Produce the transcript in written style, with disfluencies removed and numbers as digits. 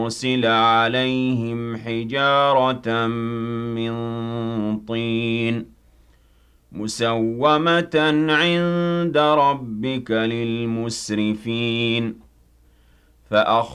أُرْسِلَ عَلَيْهِمْ حِجَارَةً مِّن طِينٍ مُّسَوَّمَةً عِندَ رَبِّكَ لِلْمُسْرِفِينَ